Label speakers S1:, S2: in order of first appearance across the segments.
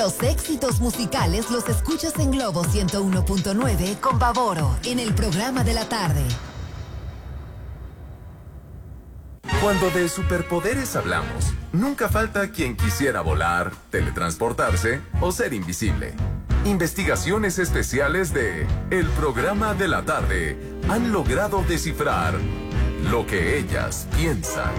S1: Los éxitos musicales los escuchas en Globo 101.9 con Baboro en el programa de la tarde.
S2: Cuando de superpoderes hablamos, nunca falta quien quisiera volar, teletransportarse o ser invisible. Investigaciones especiales de El Programa de la Tarde han logrado descifrar lo que ellas piensan.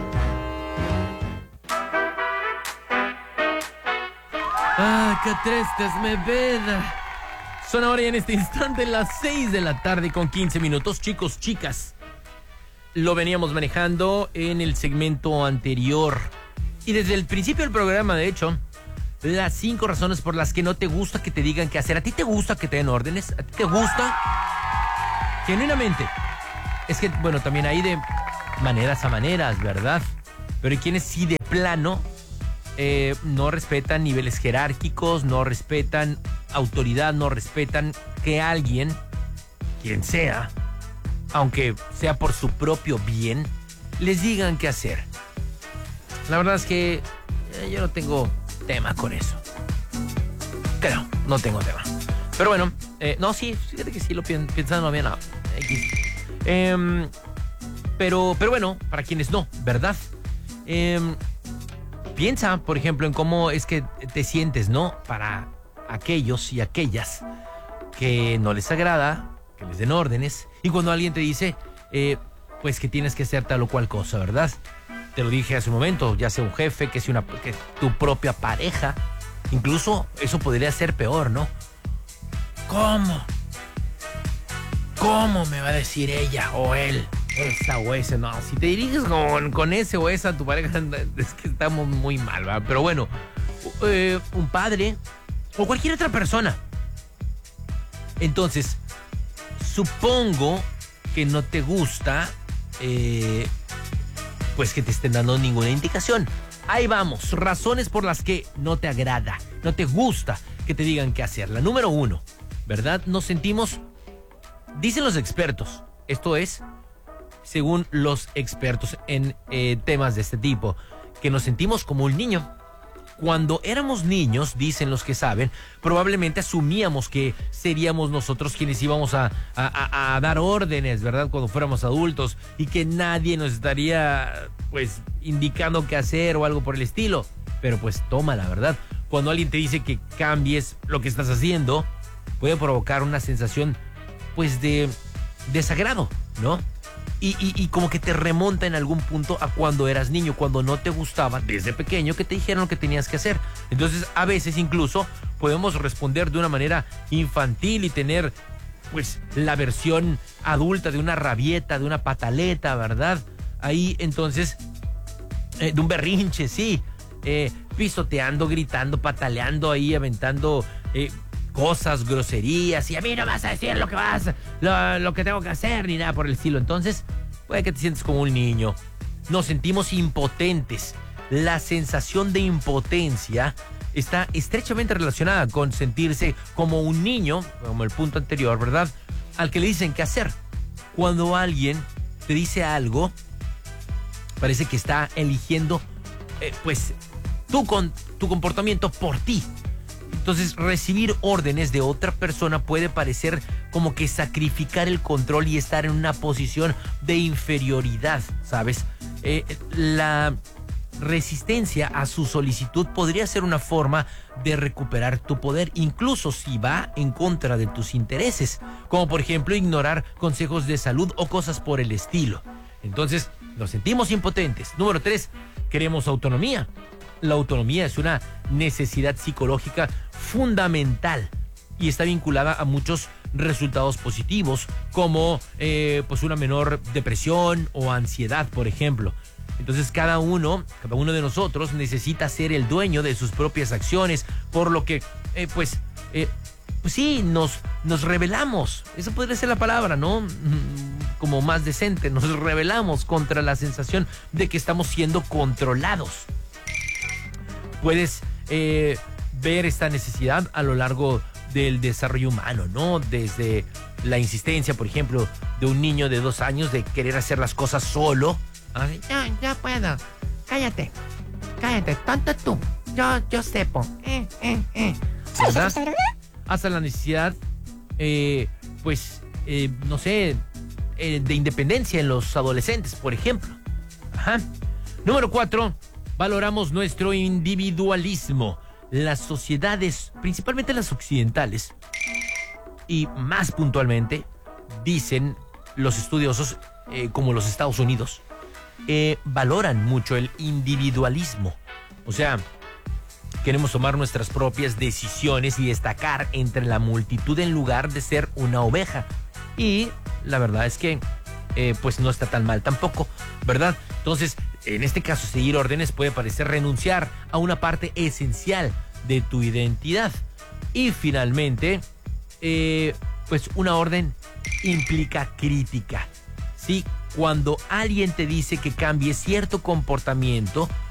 S3: ¡Ah, qué tristes me ven! Son ahora y en este instante las 6 de la tarde con 15 minutos. Chicos, chicas, lo veníamos manejando en el segmento anterior. Y desde el principio del programa, de hecho, las 5 razones por las que no te gusta que te digan qué hacer. ¿A ti te gusta que te den órdenes? ¿A ti te gusta? Genuinamente. Es que, bueno, también hay de maneras a maneras, ¿verdad? Pero hay quienes sí de plano no respetan niveles jerárquicos, no respetan autoridad, no respetan que alguien, quien sea, aunque sea por su propio bien, les digan qué hacer. La verdad es que yo no tengo tema con eso. Creo, no tengo tema. Pero bueno, no, sí, fíjate que sí lo pensando bien. No, pero bueno, para quienes no, ¿verdad? Piensa, por ejemplo, en cómo es que te sientes, ¿no? Para aquellos y aquellas que no les agrada, que les den órdenes, y cuando alguien te dice, pues que tienes que hacer tal o cual cosa, ¿verdad? Te lo dije hace un momento, ya sea un jefe, que tu propia pareja, incluso eso podría ser peor, ¿no? ¿Cómo me va a decir ella o él? Esa o ese, no. Si te diriges con ese o esa, tu pareja, es que estamos muy mal, ¿verdad? Pero bueno, un padre o cualquier otra persona. Entonces, supongo que no te gusta, pues que te estén dando ninguna indicación. Ahí vamos, razones por las que no te agrada, no te gusta que te digan qué hacer. La número 1, ¿verdad? Nos sentimos, dicen los expertos, esto es, según los expertos en temas de este tipo, que nos sentimos como un niño. Cuando éramos niños, dicen los que saben, probablemente asumíamos que seríamos nosotros quienes íbamos a dar órdenes, ¿verdad? Cuando fuéramos adultos, y que nadie nos estaría, pues, indicando qué hacer o algo por el estilo. Pero pues toma, la verdad, cuando alguien te dice que cambies lo que estás haciendo, puede provocar una sensación, pues, de desagrado, ¿no? Y como que te remonta en algún punto a cuando eras niño, cuando no te gustaba desde pequeño que te dijeran lo que tenías que hacer. Entonces, a veces incluso podemos responder de una manera infantil y tener, pues, la versión adulta de una rabieta, de una pataleta, ¿verdad? Ahí, entonces, de un berrinche, sí, pisoteando, gritando, pataleando ahí, aventando cosas, groserías, y a mí no vas a decir lo que tengo que hacer, ni nada por el estilo. Entonces, puede que te sientes como un niño. Nos sentimos impotentes. La sensación de impotencia está estrechamente relacionada con sentirse como un niño, como el punto anterior, ¿verdad? Al que le dicen qué hacer. Cuando alguien te dice algo, parece que está eligiendo, pues, tu comportamiento por ti. Entonces, recibir órdenes de otra persona puede parecer como que sacrificar el control y estar en una posición de inferioridad, ¿sabes? La resistencia a su solicitud podría ser una forma de recuperar tu poder, incluso si va en contra de tus intereses, como por ejemplo ignorar consejos de salud o cosas por el estilo. Entonces, nos sentimos impotentes. Número 3, queremos autonomía. La autonomía es una necesidad psicológica fundamental y está vinculada a muchos resultados positivos, como pues una menor depresión o ansiedad, por ejemplo. Entonces cada uno de nosotros necesita ser el dueño de sus propias acciones, por lo que pues sí, nos rebelamos. Eso podría ser la palabra, ¿no? Como más decente, nos rebelamos contra la sensación de que estamos siendo controlados. Puedes ver esta necesidad a lo largo del desarrollo humano, ¿no? Desde la insistencia, por ejemplo, de un niño de 2 años de querer hacer las cosas solo. Así, ya puedo. Cállate, tonto tú. yo sepo. ¿Verdad? Hasta la necesidad, no sé, de independencia en los adolescentes, por ejemplo. Ajá. Número 4, valoramos nuestro individualismo. Las sociedades, principalmente las occidentales, y más puntualmente, dicen los estudiosos, como los Estados Unidos, valoran mucho el individualismo. O sea, queremos tomar nuestras propias decisiones y destacar entre la multitud en lugar de ser una oveja. Y la verdad es que, pues no está tan mal tampoco, ¿verdad? Entonces, en este caso, seguir órdenes puede parecer renunciar a una parte esencial de tu identidad. Y finalmente, pues una orden implica crítica, ¿sí? Cuando alguien te dice que cambie cierto comportamiento,